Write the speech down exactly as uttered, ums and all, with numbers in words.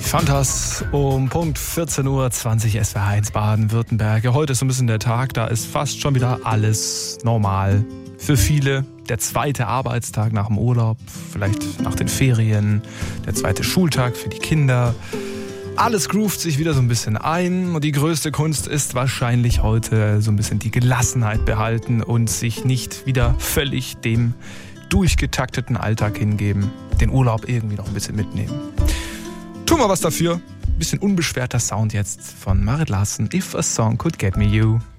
Fantas um Punkt vierzehn Uhr zwanzig S W R eins Baden-Württemberg. Ja, heute ist so ein bisschen der Tag, da ist fast schon wieder alles normal. Für viele der zweite Arbeitstag nach dem Urlaub, vielleicht nach den Ferien, der zweite Schultag für die Kinder. Alles groovt sich wieder so ein bisschen ein und die größte Kunst ist wahrscheinlich heute so ein bisschen die Gelassenheit behalten und sich nicht wieder völlig dem durchgetakteten Alltag hingeben, den Urlaub irgendwie noch ein bisschen mitnehmen. Tu mal was dafür. Ein bisschen unbeschwerter Sound jetzt von Marit Larsen. If a Song Could Get Me You.